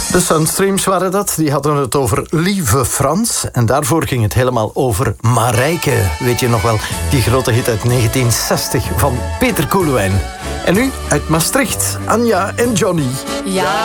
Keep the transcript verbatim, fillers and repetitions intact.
De Sunstreams waren dat. Die hadden het over Lieve Frans. En daarvoor ging het helemaal over Marijke. Weet je nog wel, die grote hit uit negentien zestig van Peter Koelewijn. En nu uit Maastricht, Anja en Johnny. Ja.